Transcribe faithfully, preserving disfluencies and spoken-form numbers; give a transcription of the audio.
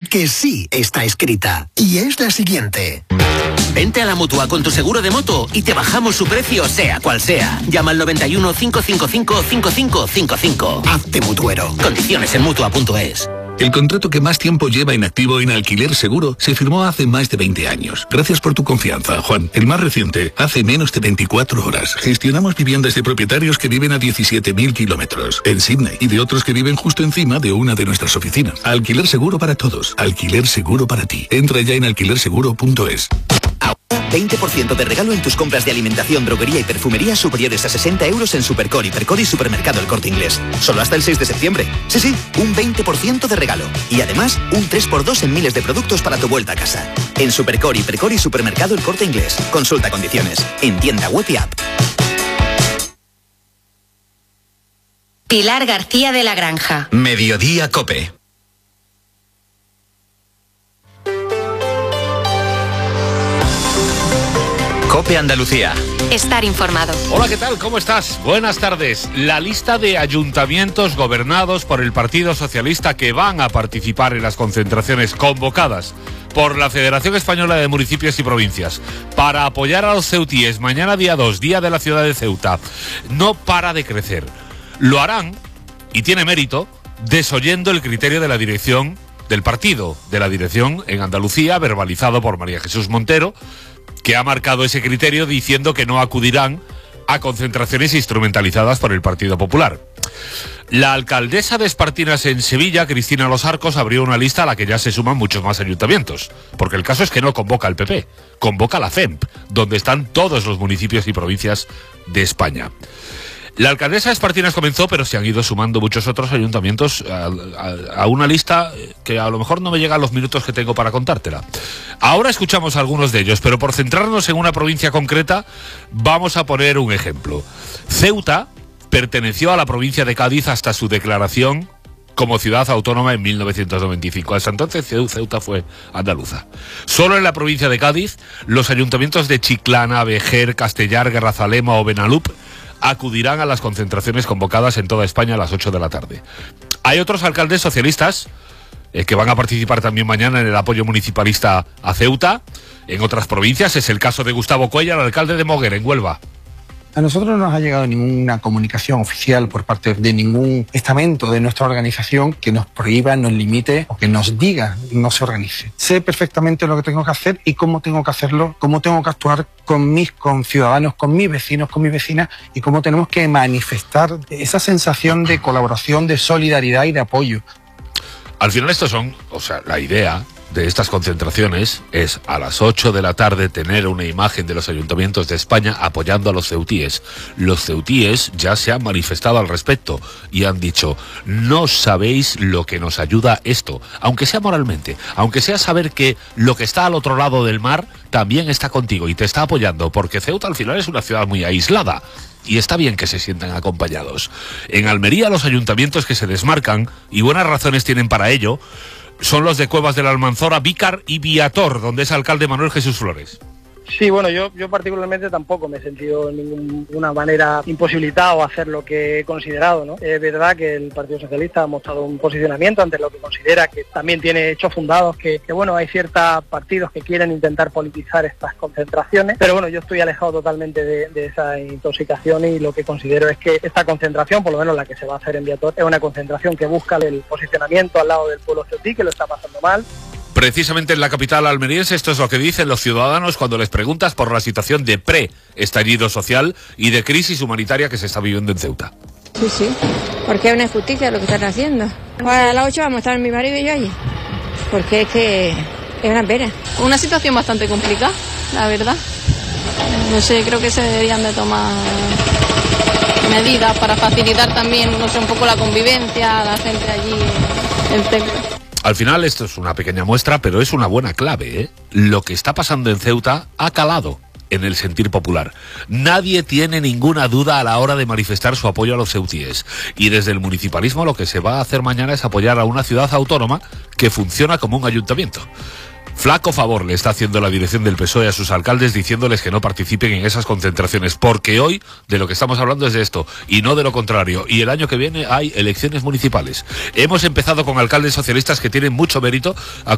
que sí está escrita. Y es la siguiente. Vente a la Mutua con tu seguro de moto y te bajamos su precio sea cual sea. Llama al noventa y uno, cinco cinco cinco, cinco cinco cinco cinco. Hazte mutuero. Condiciones en mutua punto es. El contrato que más tiempo lleva inactivo en Alquiler Seguro se firmó hace más de veinte años. Gracias por tu confianza, Juan. El más reciente, hace menos de veinticuatro horas. Gestionamos viviendas de propietarios que viven a diecisiete mil kilómetros en Sydney y de otros que viven justo encima de una de nuestras oficinas. Alquiler Seguro para todos. Alquiler Seguro para ti. Entra ya en alquiler seguro punto es. veinte por ciento de regalo en tus compras de alimentación, droguería y perfumería superiores a sesenta euros en Supercore, Hipercore y Supermercado El Corte Inglés. Solo hasta el seis de septiembre. Sí, sí, un veinte por ciento de regalo. Y además, un tres por dos en miles de productos para tu vuelta a casa. En Supercore, Hipercore y Supermercado El Corte Inglés. Consulta condiciones. En tienda web y app. Pilar García de la Granja. Mediodía Cope. Cope Andalucía. Estar informado. Hola, ¿qué tal? ¿Cómo estás? Buenas tardes. La lista de ayuntamientos gobernados por el Partido Socialista que van a participar en las concentraciones convocadas por la Federación Española de Municipios y Provincias para apoyar a los ceutíes mañana día dos, día de la ciudad de Ceuta, no para de crecer. Lo harán, y tiene mérito, desoyendo el criterio de la dirección del partido, de la dirección en Andalucía, verbalizado por María Jesús Montero, que ha marcado ese criterio diciendo que no acudirán a concentraciones instrumentalizadas por el Partido Popular. La alcaldesa de Espartinas en Sevilla, Cristina Los Arcos, abrió una lista a la que ya se suman muchos más ayuntamientos, porque el caso es que no convoca el P P, convoca la C E M P, donde están todos los municipios y provincias de España. La alcaldesa de Espartinas comenzó, pero se han ido sumando muchos otros ayuntamientos a, a, a una lista que a lo mejor no me llegan los minutos que tengo para contártela. Ahora escuchamos algunos de ellos, pero por centrarnos en una provincia concreta, vamos a poner un ejemplo. Ceuta perteneció a la provincia de Cádiz hasta su declaración como ciudad autónoma en mil novecientos noventa y cinco. Hasta entonces Ceuta fue andaluza. Solo en la provincia de Cádiz, los ayuntamientos de Chiclana, Vejer, Castellar, Grazalema o Benalup acudirán a las concentraciones convocadas en toda España a las ocho de la tarde. Hay otros alcaldes socialistas eh, que van a participar también mañana en el apoyo municipalista a Ceuta. En otras provincias es el caso de Gustavo Cuellar, alcalde de Moguer, en Huelva. A nosotros no nos ha llegado ninguna comunicación oficial por parte de ningún estamento de nuestra organización que nos prohíba, nos limite o que nos diga no se organice. Sé perfectamente lo que tengo que hacer y cómo tengo que hacerlo, cómo tengo que actuar con mis conciudadanos, con mis vecinos, con mis vecinas y cómo tenemos que manifestar esa sensación de colaboración, de solidaridad y de apoyo. Al final estos son, o sea, la idea de estas concentraciones es a las ocho de la tarde tener una imagen de los ayuntamientos de España apoyando a los ceutíes. Los ceutíes ya se han manifestado al respecto y han dicho, no sabéis lo que nos ayuda esto, aunque sea moralmente, aunque sea saber que lo que está al otro lado del mar también está contigo y te está apoyando, porque Ceuta al final es una ciudad muy aislada. Y está bien que se sientan acompañados. En Almería los ayuntamientos que se desmarcan, y buenas razones tienen para ello, son los de Cuevas de la Almanzora, Vícar y Viator, donde es alcalde Manuel Jesús Flores. Sí, bueno, yo, yo particularmente tampoco me he sentido de ninguna manera imposibilitado a hacer lo que he considerado, ¿no? Es verdad que el Partido Socialista ha mostrado un posicionamiento ante lo que considera que también tiene hechos fundados, que, que bueno, hay ciertos partidos que quieren intentar politizar estas concentraciones, pero bueno, yo estoy alejado totalmente de, de esa intoxicación y lo que considero es que esta concentración, por lo menos la que se va a hacer en Viator, es una concentración que busca el posicionamiento al lado del pueblo ceutí, que lo está pasando mal. Precisamente en la capital almeriense esto es lo que dicen los ciudadanos cuando les preguntas por la situación de pre-estallido social y de crisis humanitaria que se está viviendo en Ceuta. Sí, sí, porque es una injusticia lo que están haciendo. Ahora a las ocho vamos a estar mi marido y yo allí, porque es que es una pena. Una situación bastante complicada, la verdad. No sé, creo que se deberían de tomar medidas para facilitar también, no sé, un poco la convivencia, la gente allí en Ceuta. Al final esto es una pequeña muestra, pero es una buena clave, ¿eh? Lo que está pasando en Ceuta ha calado en el sentir popular. Nadie tiene ninguna duda a la hora de manifestar su apoyo a los ceutíes. Y desde el municipalismo lo que se va a hacer mañana es apoyar a una ciudad autónoma que funciona como un ayuntamiento. Flaco favor le está haciendo la dirección del P S O E a sus alcaldes diciéndoles que no participen en esas concentraciones, porque hoy de lo que estamos hablando es de esto y no de lo contrario, y el año que viene hay elecciones municipales. Hemos empezado con alcaldes socialistas que tienen mucho mérito.